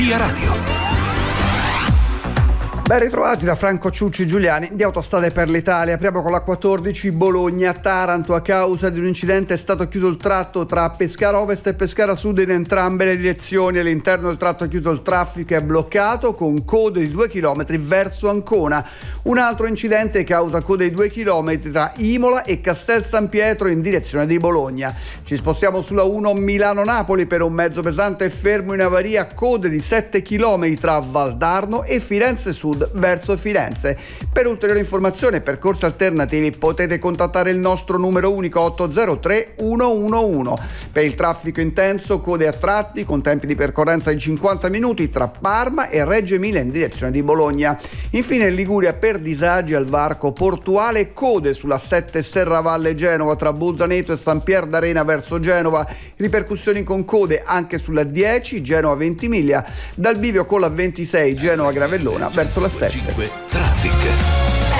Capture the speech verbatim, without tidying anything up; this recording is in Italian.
Via Radio. Ben ritrovati da Franco Ciucci Giuliani di Autostrade per l'Italia. Apriamo con la quattordici Bologna-Taranto. A causa di un incidente è stato chiuso il tratto tra Pescara Ovest e Pescara Sud in entrambe le direzioni. All'interno del tratto chiuso il traffico è bloccato con code di due chilometri verso Ancona. Un altro incidente causa code di due chilometri tra Imola e Castel San Pietro in direzione di Bologna. Ci spostiamo sulla uno Milano-Napoli per un mezzo pesante fermo in avaria, code di sette chilometri tra Valdarno e Firenze Sud verso Firenze. Per ulteriori informazioni e percorsi alternativi potete contattare il nostro numero unico otto zero tre uno uno uno. Per il traffico intenso, code a tratti con tempi di percorrenza di cinquanta minuti tra Parma e Reggio Emilia in direzione di Bologna. Infine in Liguria per disagi al varco portuale, code sulla sette Serravalle Genova tra Bolzaneto e San Pier d'Arena verso Genova, ripercussioni con code anche sulla dieci Genova Ventimiglia, dal bivio con la ventisei Genova Gravellona verso la sette. Traffic.